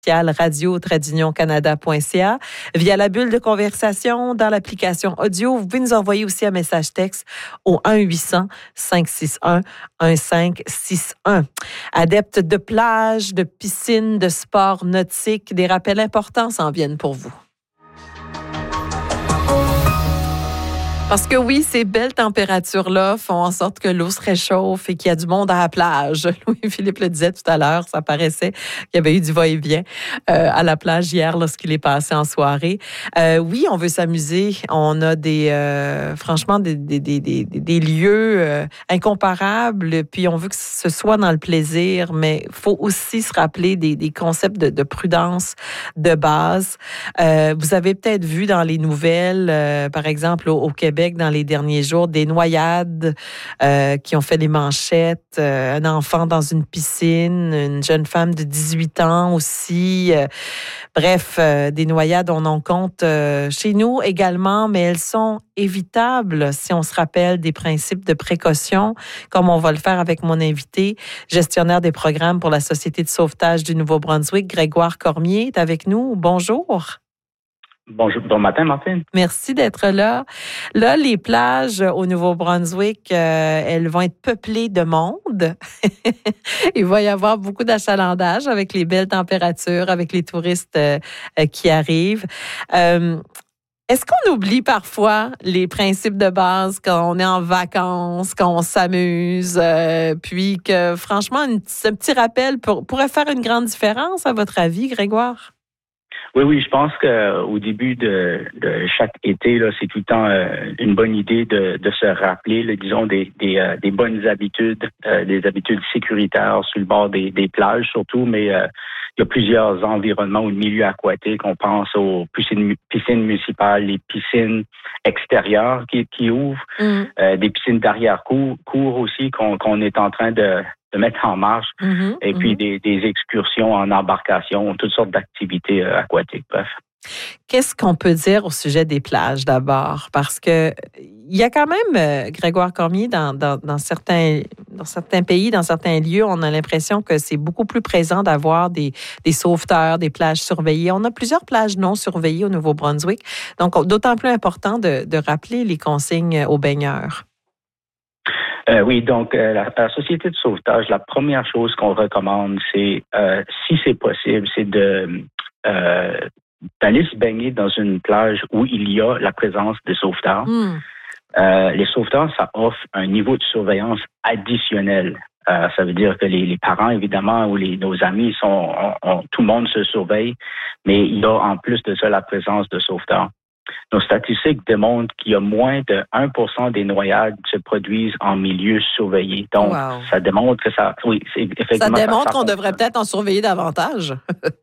radio-canada.ca, via la bulle de conversation dans l'application audio. Vous pouvez nous envoyer aussi un message texte au 1-800-561-1561. Adeptes de plage, de piscine, de sport nautique, des rappels importants s'en viennent pour vous. Parce que oui, ces belles températures-là font en sorte que l'eau se réchauffe et qu'il y a du monde à la plage. Louis-Philippe le disait tout à l'heure, ça paraissait qu'il y avait eu du va-et-vient à la plage hier lorsqu'il est passé en soirée. Oui, on veut s'amuser. On a franchement des lieux incomparables, puis on veut que ce soit dans le plaisir, mais il faut aussi se rappeler des concepts de prudence de base. Vous avez peut-être vu dans les nouvelles, par exemple au Québec, dans les derniers jours, des noyades qui ont fait les manchettes, un enfant dans une piscine, une jeune femme de 18 ans aussi. Bref, des noyades, on en compte chez nous également, mais elles sont évitables si on se rappelle des principes de précaution, comme on va le faire avec mon invité, gestionnaire des programmes pour la Société de sauvetage du Nouveau-Brunswick, Grégoire Cormier, est avec nous. Bonjour. Bonjour, bon matin, Martine. Merci d'être là. Là, les plages au Nouveau-Brunswick, elles vont être peuplées de monde. Il va y avoir beaucoup d'achalandage avec les belles températures, avec les touristes qui arrivent. Est-ce qu'on oublie parfois les principes de base quand on est en vacances, quand on s'amuse, puis que franchement, un petit rappel pourrait faire une grande différence, à votre avis, Grégoire? Oui, je pense qu'au début de chaque été, là, c'est tout le temps une bonne idée de se rappeler, là, disons, des bonnes habitudes, des habitudes sécuritaires sur le bord des plages surtout, mais il y a plusieurs environnements ou milieux aquatiques. On pense aux piscines municipales, les piscines extérieures qui ouvrent, des piscines d'arrière-cour aussi qu'on est en train de mettre en marche, et puis des excursions en embarcation, toutes sortes d'activités aquatiques, bref. Qu'est-ce qu'on peut dire au sujet des plages d'abord? Parce que il y a quand même, Grégoire Cormier, dans certains pays, dans certains lieux, on a l'impression que c'est beaucoup plus présent d'avoir des sauveteurs, des plages surveillées. On a plusieurs plages non surveillées au Nouveau-Brunswick, donc d'autant plus important de rappeler les consignes aux baigneurs. Oui, donc la Société de sauvetage, la première chose qu'on recommande, c'est, si c'est possible, c'est d'aller se baigner dans une plage où il y a la présence des sauveteurs. Les sauveteurs, ça offre un niveau de surveillance additionnel. Ça veut dire que les parents, évidemment, ou nos amis, tout le monde se surveille, mais il y a en plus de ça la présence de sauveteurs. Nos statistiques démontrent qu'il y a moins de 1% des noyades qui se produisent en milieu surveillé. Donc, ça démontre que ça... Oui, c'est effectivement... Ça démontre qu'on devrait peut-être en surveiller davantage.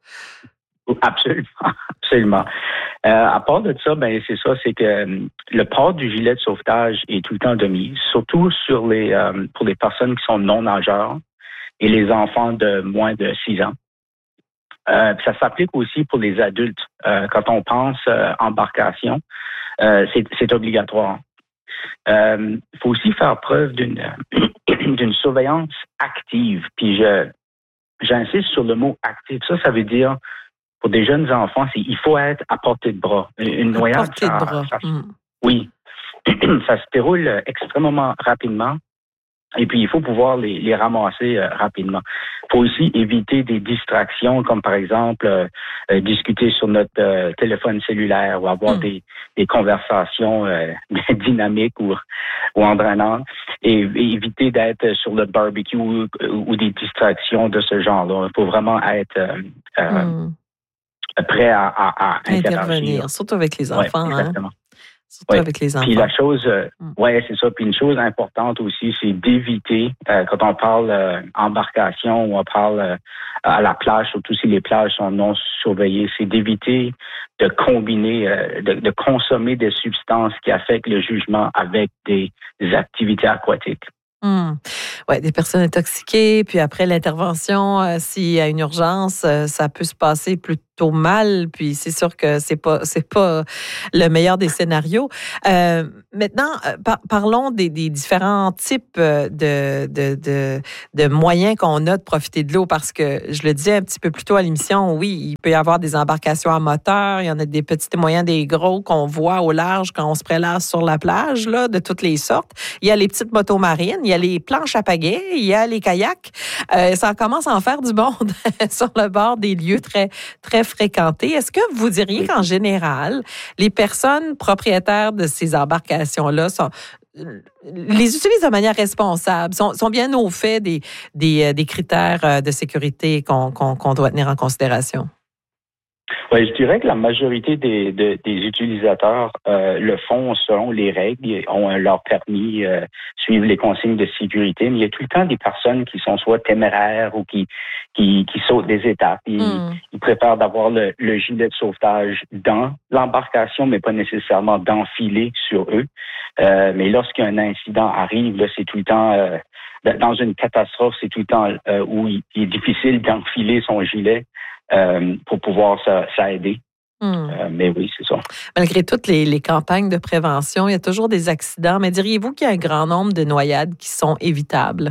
Absolument. À part de ça, c'est ça, c'est que le port du gilet de sauvetage est tout le temps de mise, surtout pour les personnes qui sont non-nageurs et les enfants de moins de 6 ans. Ça s'applique aussi pour les adultes. Quand on pense embarcation, c'est obligatoire. Il faut aussi faire preuve d'une surveillance active. Puis j'insiste sur le mot active. Ça veut dire, pour des jeunes enfants, il faut être à portée de bras. Une noyade, oui, ça se déroule extrêmement rapidement. Et puis, il faut pouvoir les ramasser rapidement. Il faut aussi éviter des distractions, comme par exemple discuter sur notre téléphone cellulaire ou avoir des conversations dynamiques ou entraînantes, et éviter d'être sur le barbecue ou des distractions de ce genre-là. Il faut vraiment être prêt à intervenir, surtout avec les enfants. Ouais, exactement. Surtout avec les enfants. Puis la chose, c'est ça. Puis une chose importante aussi, c'est d'éviter, quand on parle embarcation ou on parle à la plage, surtout si les plages sont non surveillées, c'est d'éviter de combiner, de consommer des substances qui affectent le jugement avec des activités aquatiques. Ouais, des personnes intoxiquées, puis après l'intervention, s'il y a une urgence, ça peut se passer plutôt mal, puis c'est sûr que c'est pas le meilleur des scénarios. Maintenant, parlons des différents types de moyens qu'on a de profiter de l'eau, parce que je le disais un petit peu plus tôt à l'émission, oui, il peut y avoir des embarcations à moteur, il y en a des petits, des moyens, des gros qu'on voit au large quand on se prélasse sur la plage, là, de toutes les sortes. Il y a les petites motos marines, il y a les planches à pagaie, il y a les kayaks. Ça commence à en faire du monde sur le bord des lieux très, très fréquentés. Est-ce que vous diriez qu'en général, les personnes propriétaires de ces embarcations-là les utilisent de manière responsable, sont bien au fait des critères de sécurité qu'on doit tenir en considération? Oui, je dirais que la majorité des utilisateurs le font selon les règles, ils ont leur permis, suivent les consignes de sécurité, mais il y a tout le temps des personnes qui sont soit téméraires ou qui sautent des étapes. Ils préfèrent d'avoir le gilet de sauvetage dans l'embarcation, mais pas nécessairement d'enfiler sur eux. Mais lorsqu'un incident arrive, là, c'est tout le temps dans une catastrophe, c'est tout le temps où il est difficile d'enfiler son gilet. Pour pouvoir s'aider. Mais oui, c'est ça. Malgré toutes les campagnes de prévention, il y a toujours des accidents. Mais diriez-vous qu'il y a un grand nombre de noyades qui sont évitables?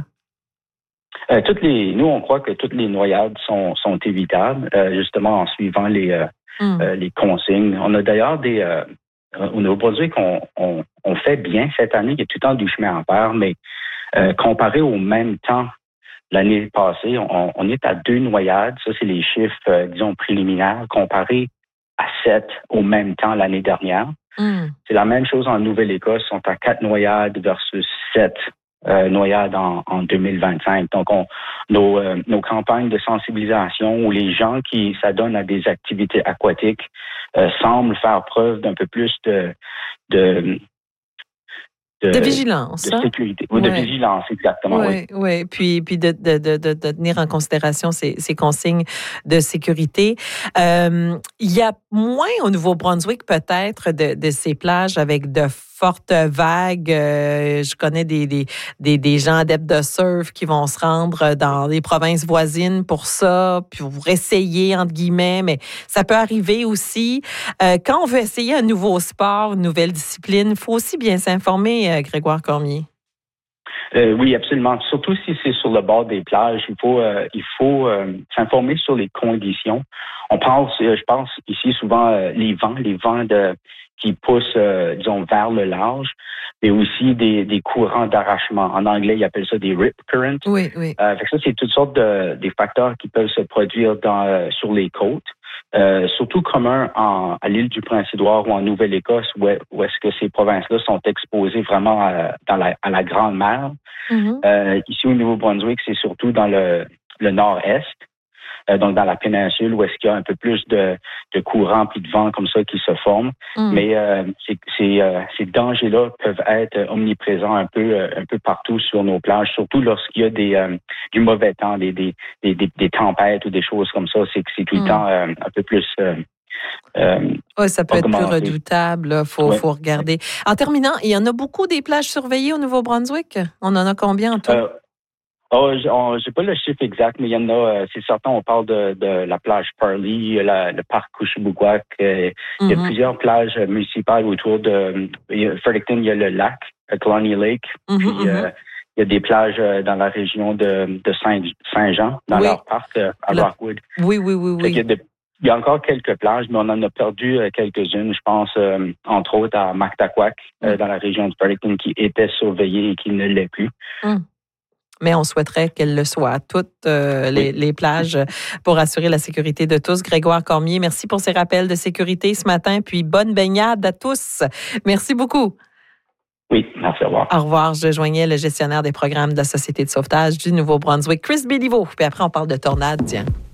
Nous, on croit que toutes les noyades sont évitables, justement en suivant les consignes. On a d'ailleurs au Nouveau-Brunswick, on fait bien cette année. Il y a tout le temps du chemin à faire, mais comparé au même temps l'année passée, on est à 2 noyades. Ça, c'est les chiffres, disons, préliminaires, comparés à 7 au même temps l'année dernière. C'est la même chose en Nouvelle-Écosse. Ils sont à 4 noyades versus 7 noyades en 2025. Donc, nos campagnes de sensibilisation où les gens qui s'adonnent à des activités aquatiques semblent faire preuve d'un peu plus de vigilance. De sécurité. Ou de vigilance, exactement. Oui. Puis de tenir en considération ces consignes de sécurité. Il y a moins au Nouveau-Brunswick, peut-être, de ces plages avec de fortes vagues. Je connais des gens adeptes de surf qui vont se rendre dans les provinces voisines pour ça, puis pour essayer, entre guillemets, mais ça peut arriver aussi. Quand on veut essayer un nouveau sport, une nouvelle discipline, il faut aussi bien s'informer, Grégoire Cormier. Oui, absolument. Surtout si c'est sur le bord des plages, il faut s'informer sur les conditions. Je pense ici souvent les vents qui poussent, disons, vers le large, mais aussi des courants d'arrachement. En anglais, ils appellent ça des rip currents. Oui. Ça, c'est toutes sortes des facteurs qui peuvent se produire sur les côtes. Surtout commun à l'île du Prince-Édouard ou en Nouvelle-Écosse, où est-ce que ces provinces-là sont exposées vraiment à la grande mer. Ici au Nouveau-Brunswick, c'est surtout dans le nord-est, donc dans la péninsule, où est-ce qu'il y a un peu plus de courants puis de vent comme ça qui se forment. Mais ces dangers-là peuvent être omniprésents un peu partout sur nos plages, surtout lorsqu'il y a du mauvais temps, des tempêtes ou des choses comme ça. C'est tout le temps un peu plus... ça peut être plus redoutable. Il faut regarder. En terminant, il y en a beaucoup des plages surveillées au Nouveau-Brunswick? On en a combien en tout? J'ai pas le chiffre exact, mais il y en a, c'est certain, on parle de la plage Parley, le parc Couchibouguac. Il y a plusieurs plages municipales autour de Fredericton, il y a le lac, Colonial Lake. Puis il y a des plages dans la région de Saint-Jean, dans leur parc à Rockwood. Oui. Il y a encore quelques plages, mais on en a perdu quelques-unes. Je pense, entre autres, à Mactaquac, dans la région de Fredericton, qui était surveillée et qui ne l'est plus. Mais on souhaiterait qu'elles le soient, toutes les plages, pour assurer la sécurité de tous. Grégoire Cormier, merci pour ces rappels de sécurité ce matin, puis bonne baignade à tous. Merci beaucoup. Oui, merci, au revoir. Au revoir. Je joignais le gestionnaire des programmes de la Société de sauvetage du Nouveau-Brunswick, Chris Béliveau. Puis après, on parle de tornades, tiens.